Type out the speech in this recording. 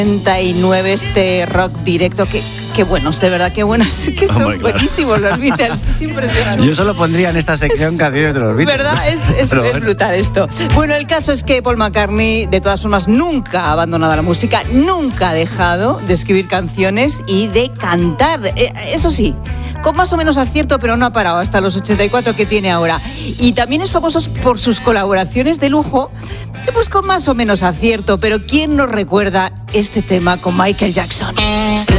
69 este rock directo, qué buenos, de verdad, qué buenos, que son buenísimos los Beatles, es impresionante. Yo solo pondría en esta sección canciones de los Beatles. ¿Verdad? Es brutal esto. Bueno, el caso es que Paul McCartney, de todas formas, nunca ha abandonado la música, nunca ha dejado de escribir canciones y de cantar. Eso sí, con más o menos acierto, pero no ha parado hasta los 84 que tiene ahora. Y también es famoso por sus colaboraciones de lujo, que pues con más o menos acierto, pero ¿quién nos recuerda este tema con Michael Jackson?